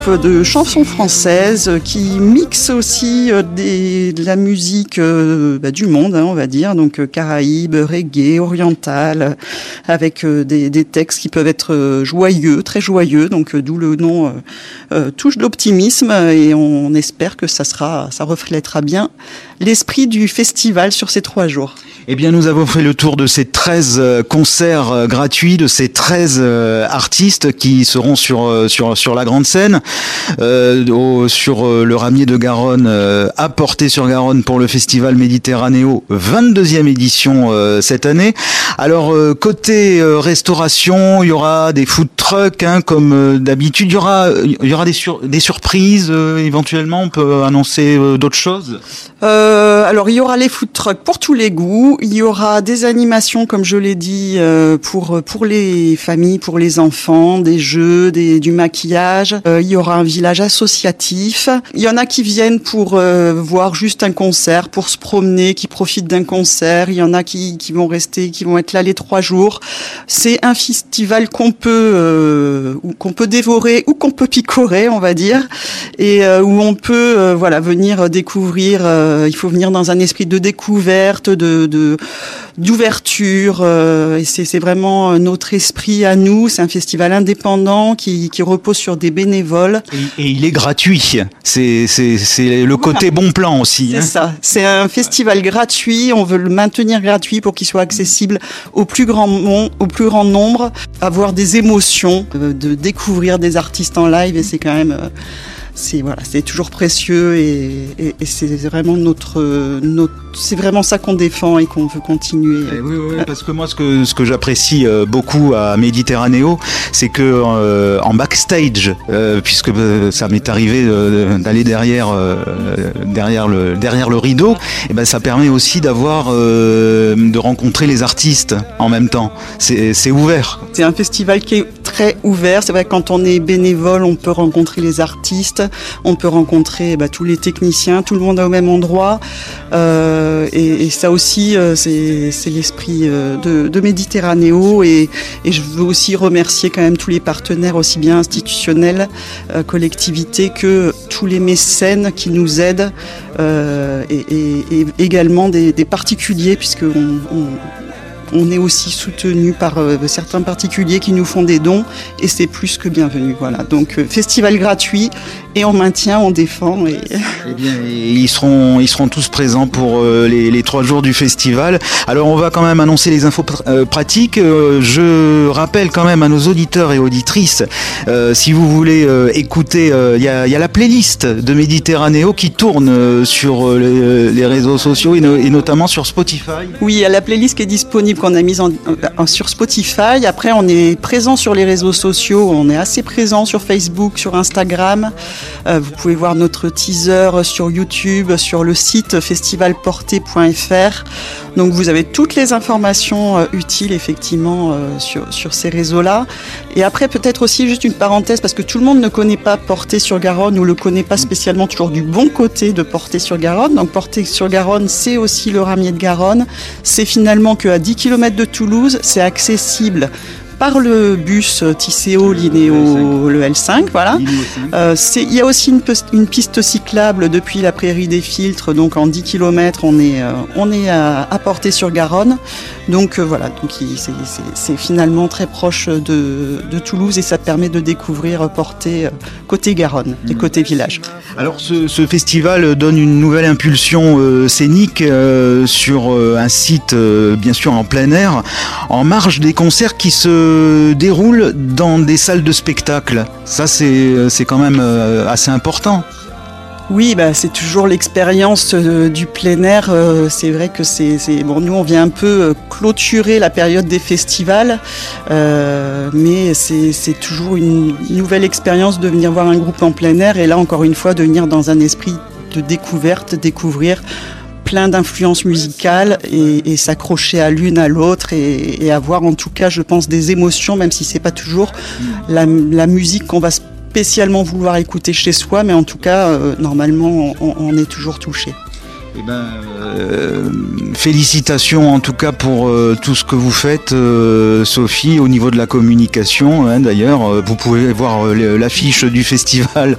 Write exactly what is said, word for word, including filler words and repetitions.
De chansons françaises qui mixent aussi des, de la musique euh, bah, du monde, hein, on va dire, donc euh, caraïbes, reggae, oriental, avec euh, des, des textes qui peuvent être euh, joyeux, très joyeux, donc euh, d'où le nom euh, euh, touche d'optimisme, et on espère que ça sera, ça reflètera bien l'esprit du festival sur ces trois jours. Eh bien, nous avons fait le tour de ces treize concerts gratuits, de ces treize artistes qui seront sur sur sur la grande scène, euh, au, sur le Ramier de Garonne, euh, à Portée-sur-Garonne pour le festival Méditerranéo, vingt-deuxième édition euh, cette année. Alors euh, côté euh, restauration, il y aura des food trucks, hein, comme euh, d'habitude. Il y aura il y aura des sur, des surprises euh, éventuellement. On peut annoncer euh, d'autres choses. Euh, alors il y aura les food trucks pour tous les goûts. Il y aura des animations, comme je l'ai dit, euh, pour pour les familles, pour les enfants, des jeux, des, du maquillage. Euh, il y aura un village associatif. Il y en a qui viennent pour euh, voir juste un concert, pour se promener, qui profitent d'un concert. Il y en a qui qui vont rester, qui vont être là les trois jours. C'est un festival qu'on peut euh, qu'on peut dévorer ou qu'on peut picorer, on va dire, et euh, où on peut euh, voilà venir découvrir. Euh, il faut venir dans un esprit de découverte, de, de d'ouverture, euh, et c'est, c'est vraiment notre esprit à nous. C'est un festival indépendant qui, qui repose sur des bénévoles. Et, et il est gratuit. C'est, c'est, c'est le côté voilà. Bon plan aussi. C'est hein. ça. C'est un festival gratuit. On veut le maintenir gratuit pour qu'il soit accessible au plus grand, mon, au plus grand nombre. Avoir des émotions, euh, de découvrir des artistes en live, et c'est quand même... Euh, C'est voilà, c'est toujours précieux, et, et, et c'est vraiment notre, notre, c'est vraiment ça qu'on défend et qu'on veut continuer. Et oui, oui, parce que moi, ce que ce que j'apprécie beaucoup à Méditerranéo, c'est que euh, en backstage, euh, puisque euh, ça m'est arrivé euh, d'aller derrière euh, derrière le derrière le rideau, et ben ça permet aussi d'avoir euh, de rencontrer les artistes en même temps. C'est c'est ouvert. C'est un festival qui est très ouvert. C'est vrai que quand on est bénévole, on peut rencontrer les artistes. On peut rencontrer bah, tous les techniciens, tout le monde au même endroit, euh, et, et ça aussi euh, c'est, c'est l'esprit euh, de, de Méditerranéo, et, et je veux aussi remercier quand même tous les partenaires, aussi bien institutionnels, euh, collectivités, que tous les mécènes qui nous aident, euh, et, et, et également des, des particuliers, puisque on, on On est aussi soutenu par euh, certains particuliers qui nous font des dons, et c'est plus que bienvenu. Voilà. Donc euh, festival gratuit, et on maintient, on défend. Et... Eh bien, ils seront, ils seront tous présents pour euh, les, les trois jours du festival. Alors on va quand même annoncer les infos pr- euh, pratiques. Euh, je rappelle quand même à nos auditeurs et auditrices, euh, si vous voulez euh, écouter, il euh, y, a, y a la playlist de Méditerranéo qui tourne euh, sur euh, les, les réseaux sociaux, et, no- et notamment sur Spotify. Oui, il y a la playlist qui est disponible, qu'on a mise en, en, sur Spotify. Après, on est présent sur les réseaux sociaux. On est assez présent sur Facebook, sur Instagram. Euh, vous pouvez voir notre teaser sur YouTube, sur le site festival portée point f r. Donc, vous avez toutes les informations euh, utiles, effectivement, euh, sur, sur ces réseaux-là. Et après, peut-être aussi juste une parenthèse, parce que tout le monde ne connaît pas Portée-sur-Garonne, ou le connaît pas spécialement toujours du bon côté de Portée-sur-Garonne. Donc, Portée-sur-Garonne, c'est aussi le Ramier de Garonne. C'est finalement qu'à dix kilomètres de Toulouse, c'est accessible par le bus Tisséo, Linéo, le L cinq, voilà. Euh, c'est, il y a aussi une, une piste cyclable depuis la prairie des Filtres, donc en dix kilomètres, on est, euh, on est à, à Portée-sur-Garonne. Donc euh, voilà, donc il, c'est, c'est, c'est finalement très proche de, de Toulouse, et ça permet de découvrir Portée euh, côté Garonne et côté village. Alors ce, ce festival donne une nouvelle impulsion euh, scénique euh, sur euh, un site euh, bien sûr en plein air, en marge des concerts qui se déroulent dans des salles de spectacle. Ça c'est, c'est quand même euh, assez important. Oui, bah, c'est toujours l'expérience euh, du plein air. Euh, c'est vrai que c'est, c'est bon. Nous, on vient un peu euh, clôturer la période des festivals, euh, mais c'est, c'est toujours une nouvelle expérience de venir voir un groupe en plein air. Et là, encore une fois, de venir dans un esprit de découverte, découvrir plein d'influences musicales, et, et s'accrocher à l'une à l'autre, et, et avoir en tout cas, je pense, des émotions, même si c'est pas toujours la, la musique qu'on va spécialement vouloir écouter chez soi, mais en tout cas, euh, normalement, on, on est toujours touché. Eh ben, euh, félicitations en tout cas pour euh, tout ce que vous faites, euh, Sophie, au niveau de la communication. Hein, d'ailleurs, euh, vous pouvez voir euh, l'affiche du festival